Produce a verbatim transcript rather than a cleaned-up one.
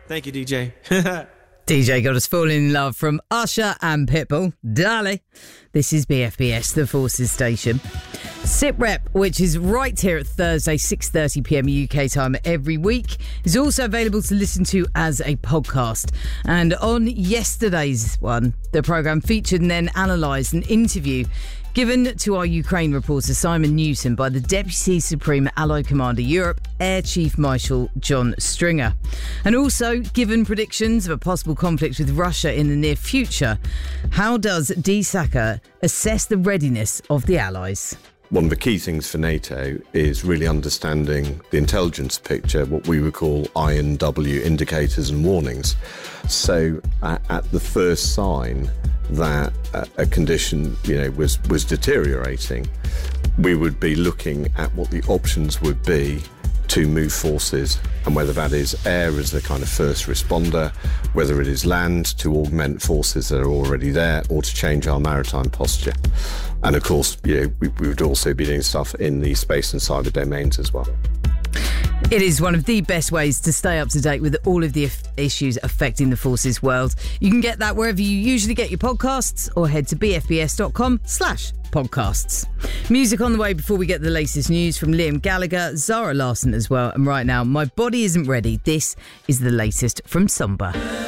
Thank you, D J. D J got us falling in love from Usher and Pitbull. Dale. This is B F B S, the Forces Station. Sit Rep, which is right here at Thursday, six thirty p.m. U K time every week, is also available to listen to as a podcast. And on yesterday's one, the programme featured and then analysed an interview given to our Ukraine reporter Simon Newton by the Deputy Supreme Allied Commander Europe, Air Chief Marshal John Stringer. And also given predictions of a possible conflict with Russia in the near future. How does D. Saka assess the readiness of the Allies? One of the key things for NATO is really understanding the intelligence picture, what we would call I N W, indicators and warnings. So uh, at the first sign that uh, a condition, you know, was, was deteriorating, we would be looking at what the options would be to move forces, and whether that is air as the kind of first responder, whether it is land to augment forces that are already there, or to change our maritime posture. And of course, you know, we, we would also be doing stuff in the space and cyber domains as well. It is one of the best ways to stay up to date with all of the issues affecting the forces world. You can get that wherever you usually get your podcasts, or head to bfbs.com slash podcasts. Music on the way before we get the latest news from Liam Gallagher, Zara Larsson as well. And right now, My Body Isn't Ready. This is the latest from Somber.